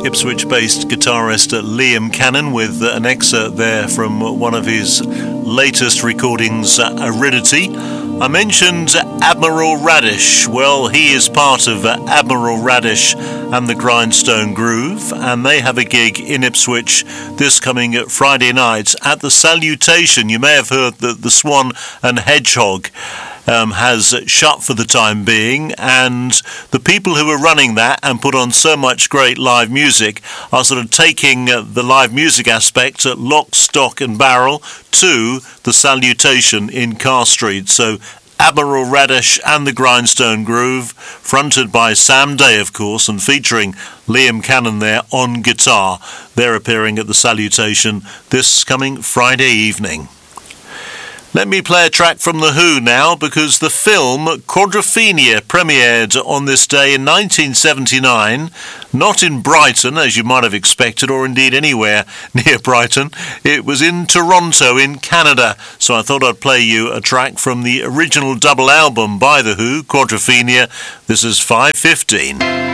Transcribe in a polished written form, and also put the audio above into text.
Ipswich-based guitarist Liam Cannon with an excerpt there from one of his latest recordings, Aridity. I mentioned Admiral Radish. Well, he is part of Admiral Radish and the Grindstone Groove, and they have a gig in Ipswich this coming Friday night at the Salutation. You may have heard that the Swan and Hedgehog has shut for the time being, and the people who are running that and put on so much great live music are sort of taking the live music aspect at lock, stock and barrel to the Salutation in Carr Street. So Admiral Radish and the Grindstone Groove, fronted by Sam Day, of course, and featuring Liam Cannon there on guitar. They're appearing at the Salutation this coming Friday evening. Let me play a track from The Who now, because the film Quadrophenia premiered on this day in 1979, not in Brighton, as you might have expected, or indeed anywhere near Brighton. It was in Toronto, in Canada, so I thought I'd play you a track from the original double album by The Who, Quadrophenia. This is 5:15.